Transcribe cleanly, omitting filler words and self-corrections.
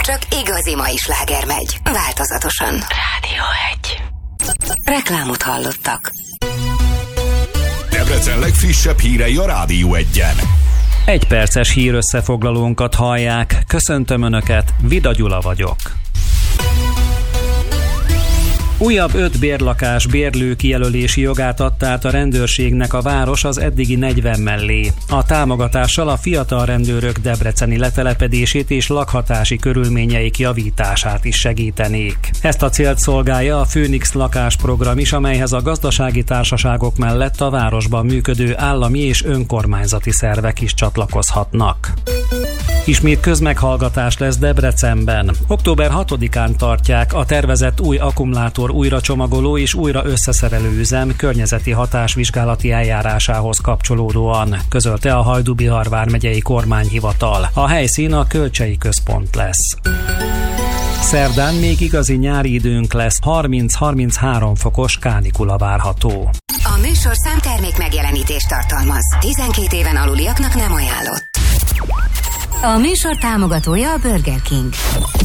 Csak igazi mai sláger megy, változatosan. Rádió 1. Reklámot hallottak. Debrecen legfrissebb hírei a Rádió 1-en. Egy perces hírösszefoglalónkat hallják. Köszöntöm Önöket, Vida Gyula vagyok. Újabb 5 bérlakás bérlő kijelölési jogát adta át a rendőrségnek a város az eddigi 40 mellé. A támogatással a fiatal rendőrök debreceni letelepedését és lakhatási körülményeik javítását is segítenék. Ezt a célt szolgálja a Főnix lakásprogram is, amelyhez a gazdasági társaságok mellett a városban működő állami és önkormányzati szervek is csatlakozhatnak. Ismét közmeghallgatás lesz Debrecenben. Október 6-án tartják a tervezett új akkumulátor újracsomagoló és újra összeszerelő üzem környezeti hatásvizsgálati eljárásához kapcsolódóan, közölte a Hajdú-Bihar vármegyei kormányhivatal. A helyszín a Kölcsei Központ lesz. Szerdán még igazi nyári időnk lesz, 30-33 fokos kánikula várható. A műsorszám termék megjelenítést tartalmaz. 12 éven aluliaknak nem ajánlott. A műsor támogatója a Burger King.